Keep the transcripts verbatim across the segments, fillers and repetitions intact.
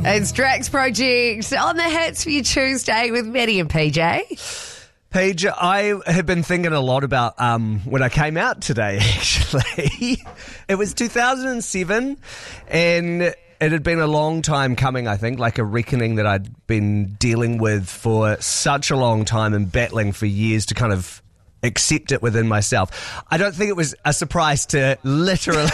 It's Drax Project on the hits for your Tuesday with Maddie and P J. Paige, I have been thinking a lot about um, when I came out today, actually. It was two thousand seven, and it had been a long time coming, I think, like a reckoning that I'd been dealing with for such a long time and battling for years to kind of accept it within myself. I don't think it was a surprise to literally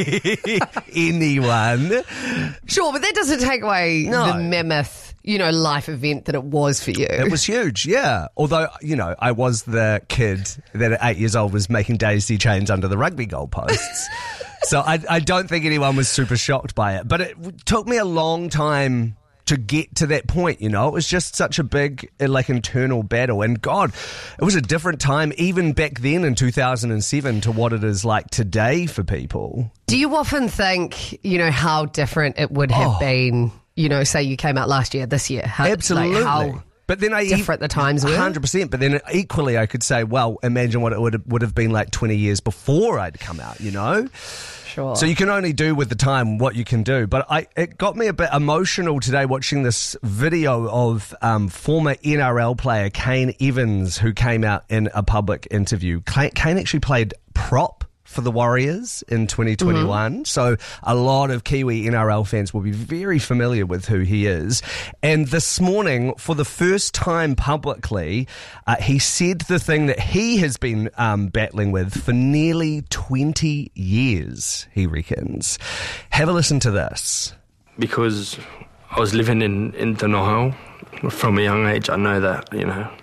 anyone. Sure, but that doesn't take away No. the mammoth, you know, life event that it was for you. It was huge, yeah. Although, you know, I was the kid that at eight years old was making daisy chains under the rugby goalposts. So I, I don't think anyone was super shocked by it. But it took me a long time to get to that point, you know. It was just such a big, like, internal battle. And God, it was a different time even back then in two thousand seven to what it is like today for people. Do you often think, you know, how different it would have Oh. been, you know, say you came out last year, this year? How, Absolutely. Like how But then I different the times were? one hundred percent. But then equally I could say, well, imagine what it would have, would have been like twenty years before I'd come out, you know? Sure. So you can only do with the time what you can do. But I, it got me a bit emotional today watching this video of um, former N R L player Kane Evans, who came out in a public interview. Kane actually played prop for the Warriors in twenty twenty-one. Mm-hmm. So a lot of Kiwi N R L fans will be very familiar with who he is. And this morning, for the first time publicly, uh, he said the thing that he has been um, battling with for nearly twenty years, he reckons. Have a listen to this. Because I was living in, in denial from a young age. I know that, you know,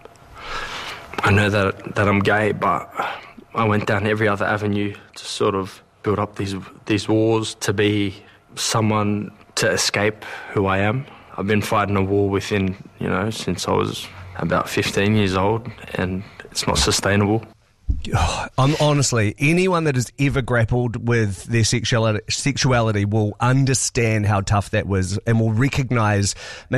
I know that that I'm gay, but I went down every other avenue to sort of build up these these walls to be someone to escape who I am. I've been fighting a war within, you know, since I was about fifteen years old, and it's not sustainable. I'm honestly, anyone that has ever grappled with their sexuality, sexuality will understand how tough that was and will recognise